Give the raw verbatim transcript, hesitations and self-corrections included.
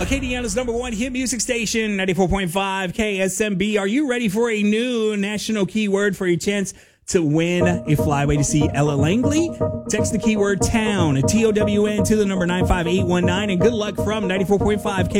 Acadiana's number one hit music station, ninety-four point five K S M B. Are you ready for a new national keyword for your chance to win a flyway to see Ella Langley? Text the keyword town, T O W N, to the number nine five eight one nine, and good luck from ninety-four point five K